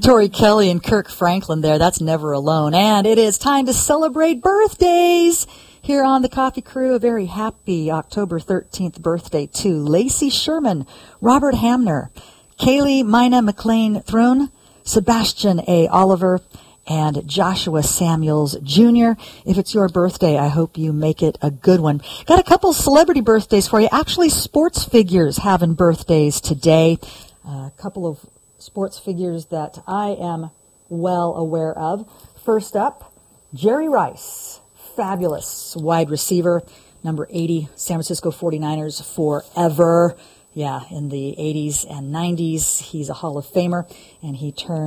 Tori Kelly and Kirk Franklin there. That's Never Alone. And it is time to celebrate birthdays here on the Coffee Crew. A very happy October 13th birthday to Lacey Sherman, Robert Hamner, Kaylee Mina McLean Throne, Sebastian A. Oliver, and Joshua Samuels Jr. If it's your birthday, I hope you make it a good one. Got a couple celebrity birthdays for you. Actually, sports figures having birthdays today. A couple of sports figures that I am well aware of. First up, Jerry Rice, fabulous wide receiver, number 80, San Francisco 49ers forever. Yeah, in the 80s and 90s, he's a Hall of Famer, and he turned